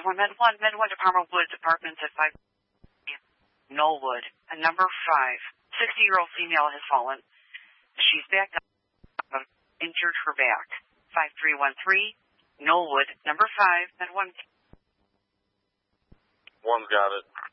1, Med 1, Med 1 to Palmer Woods Apartments at 5 Knollwood. And number 5, 60-year-old female has fallen. She's backed up, injured her back. 5313, Knollwood, number 5, Med 1. One's got it.